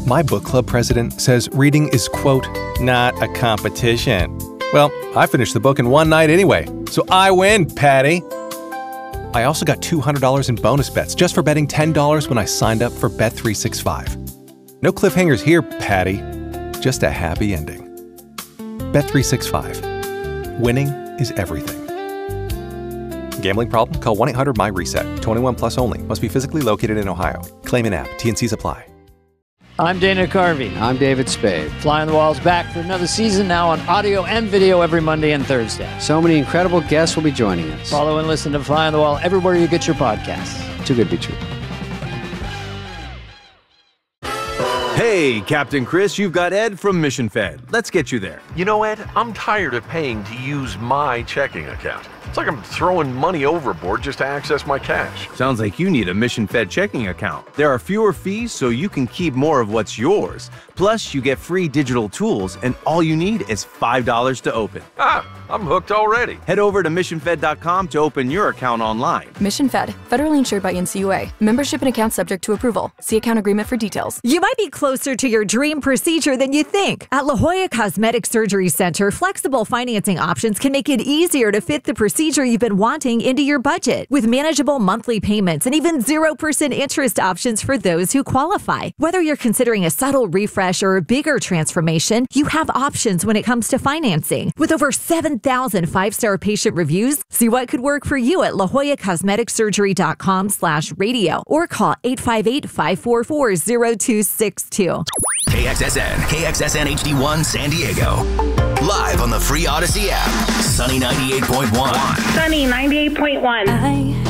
My book club president says reading is, quote, not a competition. Well, I finished the book in one night anyway, so I win, Patty. I also got $200 in bonus bets just for betting $10 when I signed up for Bet365. No cliffhangers here, Patty. Just a happy ending. Bet365. Winning is everything. Gambling problem? Call 1-800-MY-RESET. 21 plus only. Must be physically located in Ohio. Claim in app. T&Cs apply. I'm Dana Carvey. I'm David Spade. Fly on the Wall's back for another season, now on audio and video every Monday and Thursday. So many incredible guests will be joining us. Follow and listen to Fly on the Wall everywhere you get your podcasts. Too good to be true. Hey, Captain Chris, you've got Ed from Mission Fed. Let's get you there. You know, Ed, I'm tired of paying to use my checking account. It's like I'm throwing money overboard just to access my cash. Sounds like you need a Mission Fed checking account. There are fewer fees, so you can keep more of what's yours. Plus, you get free digital tools, and all you need is $5 to open. Ah, I'm hooked already. Head over to missionfed.com to open your account online. Mission Fed, federally insured by NCUA. Membership and account subject to approval. See account agreement for details. You might be closer to your dream procedure than you think. At La Jolla Cosmetic Surgery Center, flexible financing options can make it easier to fit the procedure you've been wanting into your budget, with manageable monthly payments and even 0% interest options for those who qualify. Whether you're considering a subtle refresh or a bigger transformation, you have options when it comes to financing. With over 7,000 five-star patient reviews, see what could work for you at lajollacosmeticsurgery.com/radio or call 858-544-0262. KXSN HD1 San Diego. Live on the free Odyssey app. Sunny 98.1. Sunny 98.1.